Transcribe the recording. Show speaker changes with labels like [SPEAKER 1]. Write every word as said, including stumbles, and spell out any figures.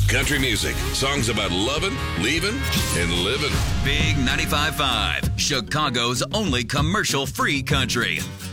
[SPEAKER 1] Country music, songs about loving, leaving, and living.
[SPEAKER 2] Big ninety-five point five, Chicago's only commercial-free country.